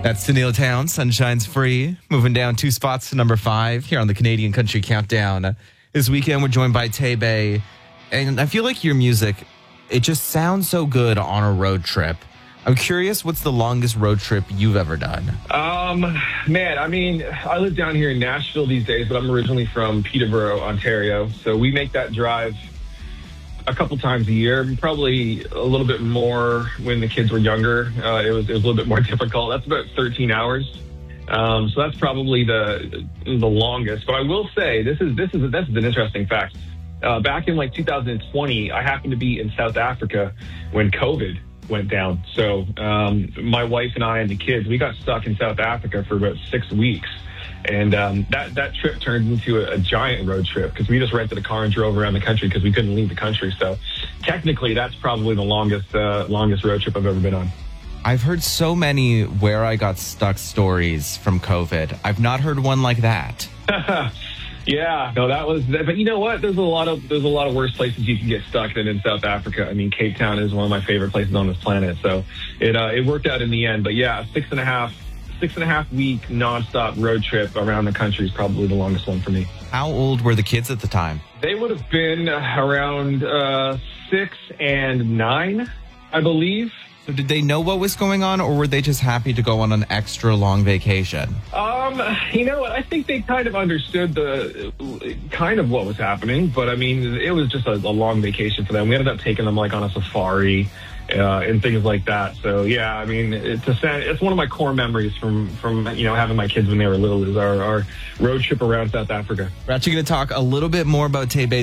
That's Tennille Town, Sunshine's Free, moving down 2 spots to number 5 here on the Canadian Country Countdown. This weekend, we're joined by Tay Bay, and I feel like your music, it just sounds so good on a road trip. I'm curious, what's the longest road trip you've ever done? Man, I mean, I live down here in Nashville these days, but I'm originally from Peterborough, Ontario, so we make that drive a couple times a year, probably a little bit more when the kids were younger. It was a little bit more difficult. That's about 13 hours. So that's probably the longest. But I will say this is an interesting fact. Back in like 2020, I happened to be in South Africa when COVID went down. So my wife and I and the kids, we got stuck in South Africa for about 6 weeks. And that trip turned into a giant road trip because we just rented a car and drove around the country because we couldn't leave the country. So technically, that's probably the longest road trip I've ever been on. I've heard so many where I got stuck stories from COVID. I've not heard one like that. Yeah, no, that was. But you know what? There's a lot of worse places you can get stuck than in South Africa. I mean, Cape Town is one of my favorite places on this planet. So it worked out in the end. But yeah, 6.5 week nonstop road trip around the country is probably the longest one for me. How old were the kids at the time? They would have been around 6 and 9, I believe. So did they know what was going on, or were they just happy to go on an extra long vacation? You know what? I think they kind of understood what was happening, but I mean, it was just a long vacation for them. We ended up taking them like on a safari and things like that. So yeah, I mean, it's one of my core memories from having my kids when they were little is our road trip around South Africa. We're actually going to talk a little bit more about Tay Bay